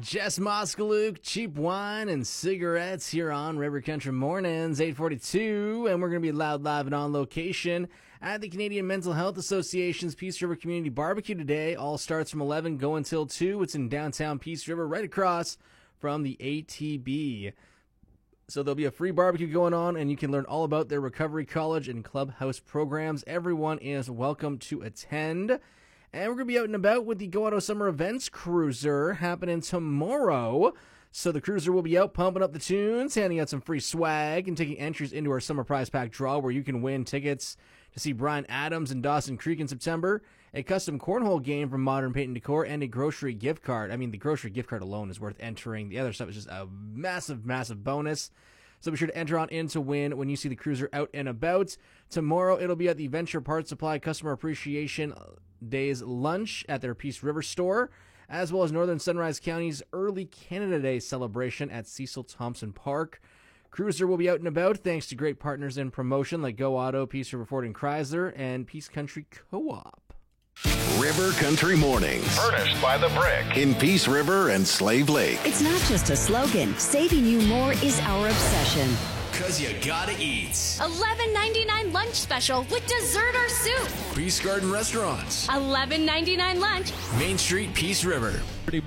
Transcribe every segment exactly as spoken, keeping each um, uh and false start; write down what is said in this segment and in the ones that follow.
Jess Moskaluk, cheap wine and cigarettes here on River Country Mornings, eight forty-two, and we're going to be loud, live, and on location at the Canadian Mental Health Association's Peace River Community Barbecue today. All starts from eleven, go until two. It's in downtown Peace River, right across from the A T B. So there'll be a free barbecue going on, and you can learn all about their recovery college and clubhouse programs. Everyone is welcome to attend. And we're going to be out and about with the Go Auto Summer Events Cruiser happening tomorrow. So the cruiser will be out pumping up the tunes, handing out some free swag, and taking entries into our Summer Prize Pack draw where you can win tickets to see Bryan Adams in Dawson Creek in September, a custom cornhole game from Modern Paint and Decor, and a grocery gift card. I mean, the grocery gift card alone is worth entering. The other stuff is just a massive, massive bonus. So be sure to enter on in to win when you see the cruiser out and about. Tomorrow, it'll be at the Venture Parts Supply Customer Appreciation Day's lunch at their Peace River store, as well as Northern Sunrise County's Early Canada Day celebration at Cecil Thompson Park. Cruiser will be out and about thanks to great partners in promotion like Go Auto, Peace River Ford and Chrysler, and Peace Country Co-op. River Country Mornings. Furnished by The Brick in Peace River and Slave Lake. It's not just a slogan. Saving you more is our obsession. Cause you gotta eat. eleven ninety-nine lunch special with dessert or soup. Peace Garden Restaurants. eleven ninety-nine lunch. Main Street, Peace River.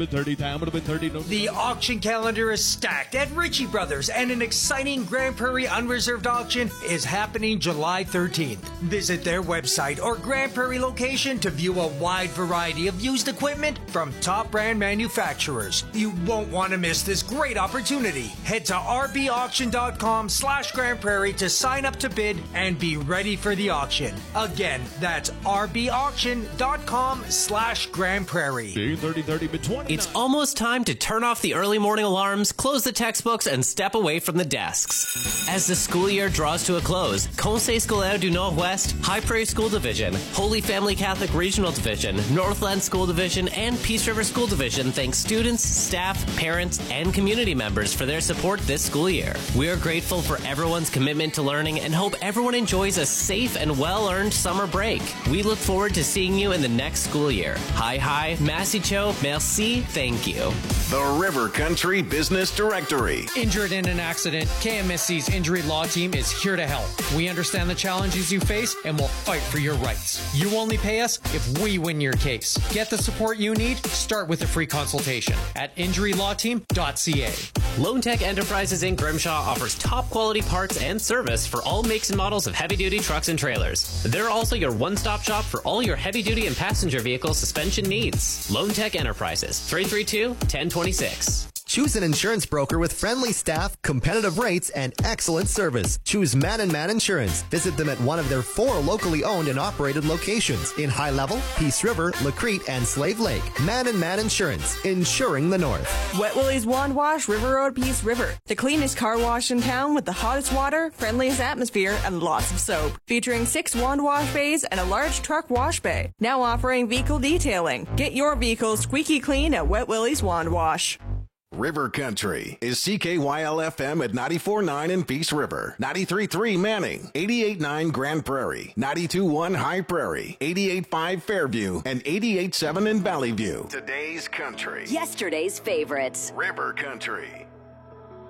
The auction calendar is stacked at Ritchie Brothers, and an exciting Grand Prairie Unreserved auction is happening July thirteenth. Visit their website or Grand Prairie location to view a wide variety of used equipment from top brand manufacturers. You won't want to miss this great opportunity. Head to rbauction.com slash Grand Prairie to sign up to bid and be ready for the auction. Again, that's rbauction.com slash Grand Prairie. It's almost time to turn off the early morning alarms, close the textbooks, and step away from the desks. As the school year draws to a close, Conseil Scolaire du Nord-Ouest, High Prairie School Division, Holy Family Catholic Regional Division, Northland School Division, and Peace River School Division thank students, staff, parents, and community members for their support this school year. We are grateful for everyone's commitment to learning and hope everyone enjoys a safe and well-earned summer break. We look forward to seeing you in the next school year. Hi, hi, Massey Cho, merci, thank you. The River Country Business Directory. Injured in an accident, K M S C's Injury Law Team is here to help. We understand the challenges you face and will fight for your rights. You only pay us if we win your case. Get the support you need. Start with a free consultation at injury law team dot c a. Lone Tech Enterprises in Grimshaw offers top quality parts and service for all makes and models of heavy-duty trucks and trailers. They're also your one-stop shop for all your heavy-duty and passenger vehicle suspension needs. Lone Tech Enterprises, three three two, one zero two six. Choose an insurance broker with friendly staff, competitive rates, and excellent service. Choose Man and Man Insurance. Visit them at one of their four locally owned and operated locations in High Level, Peace River, Lacrete, and Slave Lake. Man and Man Insurance, insuring the North. Wet Willie's Wand Wash, River Road, Peace River. The cleanest car wash in town with the hottest water, friendliest atmosphere, and lots of soap. Featuring six wand wash bays and a large truck wash bay. Now offering vehicle detailing. Get your vehicle squeaky clean at Wet Willie's Wand Wash. River Country is C K Y L F M at ninety-four point nine in Peace River, ninety-three point three Manning, eighty-eight point nine Grand Prairie, ninety-two point one High Prairie, eighty-eight point five Fairview, and eighty-eight point seven in Valley View. Today's country. Yesterday's favorites. River Country.